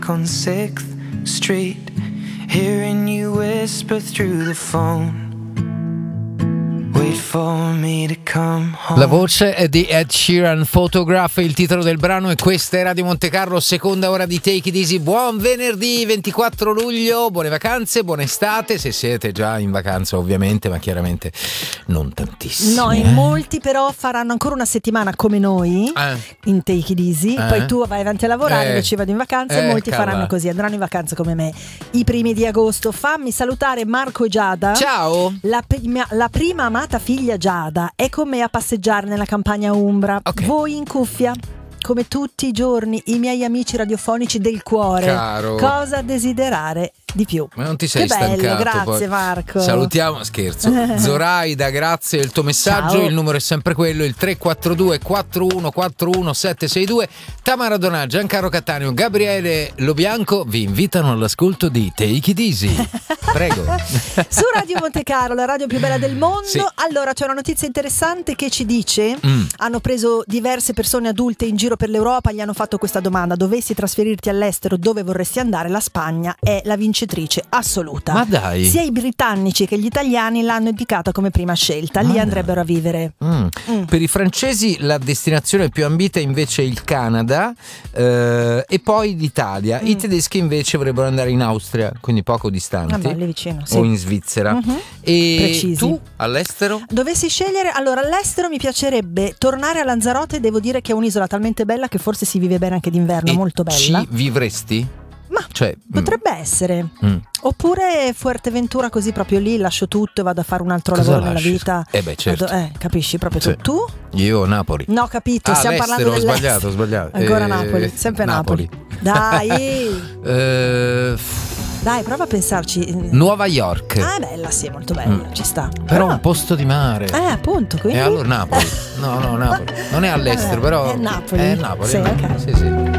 On 6th Street, hearing you whisper through the phone. Wait for me to come home. La voce è di Ed Sheeran, Photograph, il titolo del brano, e questa è Radio Monte Carlo, seconda ora di Take It Easy. Buon venerdì 24 luglio, buone vacanze, buona estate, se siete già in vacanza ovviamente, ma chiaramente non tantissimi. No, in molti però faranno ancora una settimana come noi in Take It Easy, poi tu vai avanti a lavorare, invece vado in vacanza, e molti faranno così, andranno in vacanza come me i primi di agosto. Fammi salutare Marco e Giada. Ciao. La prima amata figlia Giada è con me a passeggiare nella campagna umbra, voi in cuffia, come tutti i giorni, i miei amici radiofonici del cuore. Caro. Cosa desiderare di più? Ma non ti sei stancato? Bello, grazie poi. Marco. Salutiamo, scherzo. Zoraida, grazie del tuo messaggio. Ciao. Il numero è sempre quello, il 342 4141 762. Tamara Donà, Giancarlo Cattaneo, Gabriele Lobianco vi invitano all'ascolto di Take It Easy. Prego. Su Radio Monte Carlo, la radio più bella del mondo. Sì. Allora, c'è una notizia interessante che ci dice: hanno preso diverse persone adulte in giro per l'Europa, gli hanno fatto questa domanda: dovessi trasferirti all'estero, dove vorresti andare? La Spagna è la vincitrice assoluta. Ma dai. Sia i britannici che gli italiani l'hanno indicata come prima scelta. Lì andrebbero a vivere. Per i francesi la destinazione più ambita è invece il Canada, e poi l'Italia. I tedeschi invece vorrebbero andare in Austria, quindi poco distanti. Vabbè, lì vicino, sì. O in Svizzera. E Precisi. tu all'estero? Dovessi scegliere, allora all'estero mi piacerebbe tornare a Lanzarote. Devo dire che è un'isola talmente bella che forse si vive bene anche d'inverno, molto bella. Ci vivresti? Ma cioè, potrebbe essere. Oppure Fuerteventura, così proprio lì lascio tutto e vado a fare un altro Cosa lavoro lasci? nella vita. Beh, certo. Capisci proprio Sì. Tu? Io Napoli. No, capito, stiamo parlando all'estero, ho sbagliato. Ancora Napoli, sempre Napoli. Dai. Dai, prova a pensarci. Nuova York. Ah, è bella, sì, è molto bella, ci sta. Però un posto di mare. Appunto, quindi. E allora Napoli. No, Napoli. Non è all'estero, però è Napoli. È Napoli. Sì, ok. Sì.